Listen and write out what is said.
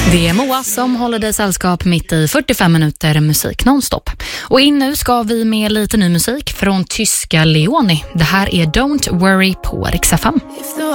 Det är Moa som håller dig sällskap mitt i 45 minuter musik nonstop. Och in nu ska vi med lite ny musik från tyska Leoni. Det här är Don't Worry på Rix FM.